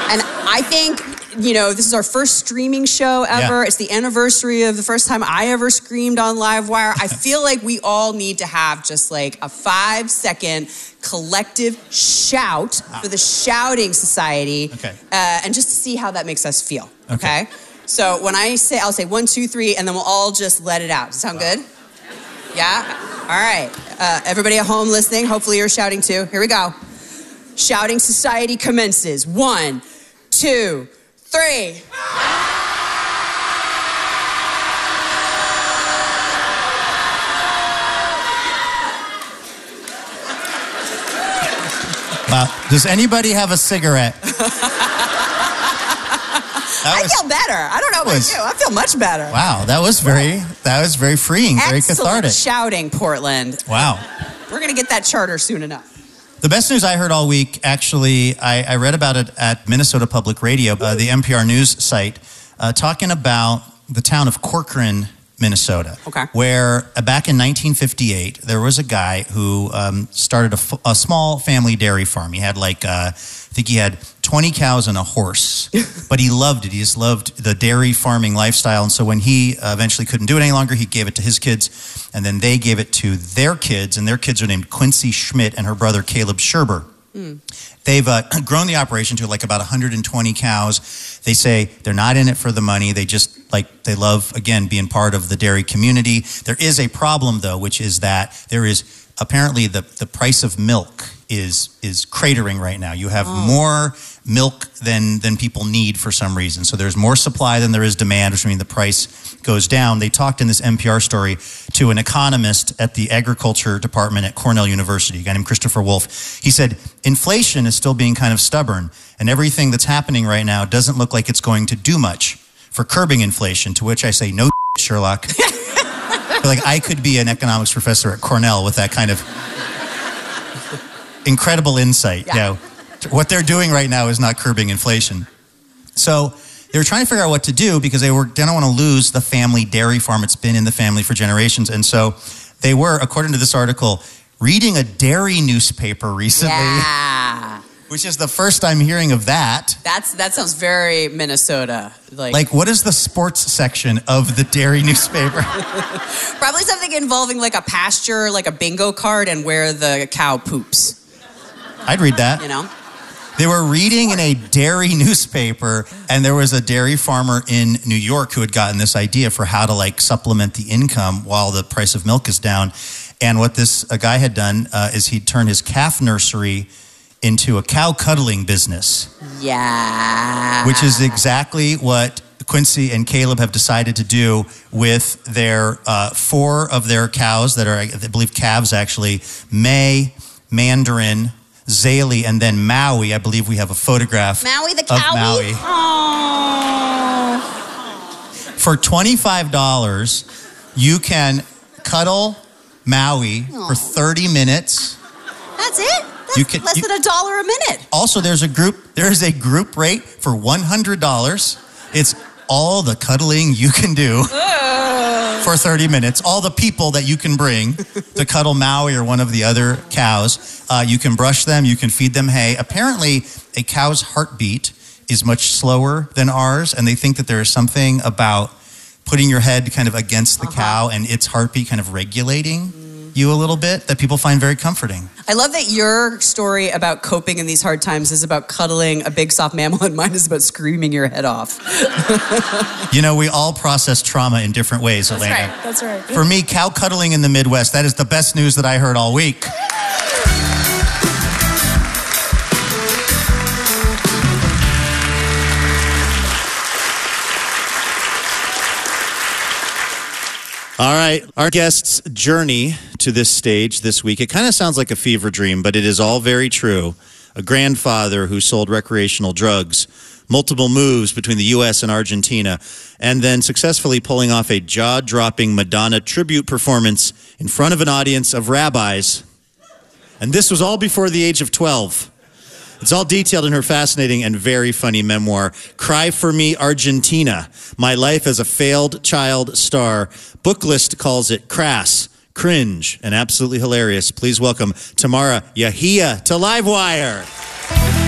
And I think, this is our first streaming show ever. Yeah. It's the anniversary of the first time I ever screamed on Livewire. I feel like we all need to have just like a 5-second collective shout for the Shouting Society. Okay. And just to see how that makes us feel. Okay? So when I say, I'll say 1, 2, 3, and then we'll all just let it out. Does that sound good? Yeah? All right. Everybody at home listening, hopefully you're shouting too. Here we go. Shouting Society commences. 1, 2, 3. Wow. Does anybody have a cigarette? I feel better. I don't know about you. I feel much better. Wow, that was very freeing, very cathartic. Shouting, Portland. Wow. We're going to get that charter soon enough. The best news I heard all week, actually, I read about it at Minnesota Public Radio, the NPR News site, talking about the town of Corcoran, Minnesota, where back in 1958, there was a guy who started a small family dairy farm. He had I think he had 20 cows and a horse, but he loved it. He just loved the dairy farming lifestyle. And so when he eventually couldn't do it any longer, he gave it to his kids, and then they gave it to their kids, and their kids are named Quincy Schmidt and her brother Caleb Scherber. They've grown the operation to like about 120 cows. They say they're not in it for the money. They just they love, again, being part of the dairy community. There is a problem, though, which is that there is apparently the price of milk is cratering right now. You have more milk than people need for some reason. So there's more supply than there is demand, which means the price goes down. They talked in this NPR story to an economist at the agriculture department at Cornell University, a guy named Christopher Wolf. He said, inflation is still being kind of stubborn, and everything that's happening right now doesn't look like it's going to do much for curbing inflation, to which I say, no Sherlock. I feel like I could be an economics professor at Cornell with that kind of incredible insight. What they're doing right now is not curbing inflation. So they were trying to figure out what to do because they don't want to lose the family dairy farm. It's been in the family for generations. And so they were, according to this article, reading a dairy newspaper recently. Yeah. Which is the first I'm hearing of that. That sounds very Minnesota. Like what is the sports section of the dairy newspaper? Probably something involving like a pasture, like a bingo card, and where the cow poops. I'd read that. They were reading in a dairy newspaper, and there was a dairy farmer in New York who had gotten this idea for how to supplement the income while the price of milk is down. And what this guy had done is he'd turned his calf nursery into a cow cuddling business. Yeah. Which is exactly what Quincy and Caleb have decided to do with their 4 of their cows that are, I believe, calves actually, May, Mandarin, Zaylee, and then Maui. I believe we have a photograph Maui the of cow. Maui. Aww. For $25, you can cuddle Maui for 30 minutes. That's it? That's less than $1 a minute. Also, there is a group rate for $100. It's all the cuddling you can do for 30 minutes. All the people that you can bring to cuddle Maui or one of the other cows. You can brush them. You can feed them hay. Apparently, a cow's heartbeat is much slower than ours, and they think that there is something about putting your head kind of against the cow and its heartbeat kind of regulating you a little bit that people find very comforting. I love that your story about coping in these hard times is about cuddling a big soft mammal, and mine is about screaming your head off. We all process trauma in different ways, Elena. That's right. For me, cow cuddling in the Midwest, that is the best news that I heard all week. All right, our guest's journey to this stage this week, it kind of sounds like a fever dream, but it is all very true. A grandfather who sold recreational drugs, multiple moves between the U.S. and Argentina, and then successfully pulling off a jaw-dropping Madonna tribute performance in front of an audience of rabbis. And this was all before the age of 12. It's all detailed in her fascinating and very funny memoir, Cry for Me, Argentina, My Life as a Failed Child Star. Booklist calls it crass, cringe, and absolutely hilarious. Please welcome Tamara Yahia to Livewire.